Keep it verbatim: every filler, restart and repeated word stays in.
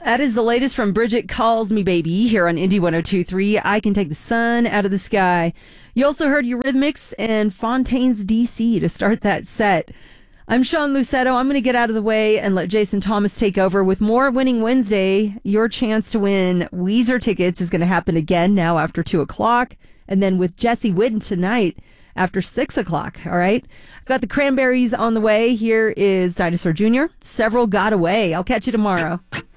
That is the latest from Bridget Calls Me Baby here on Indie one oh two point three. I Can Take the Sun Out of the Sky. You also heard Eurythmics and Fontaine's D C to start that set. I'm Sean Lucetto. I'm going to get out of the way and let Jason Thomas take over with more Winning Wednesday. Your chance to win Weezer tickets is going to happen again now after two o'clock. And then with Jesse Witten tonight after six o'clock. All right. I've got the Cranberries on the way. Here is Dinosaur Junior Several Got Away. I'll catch you tomorrow.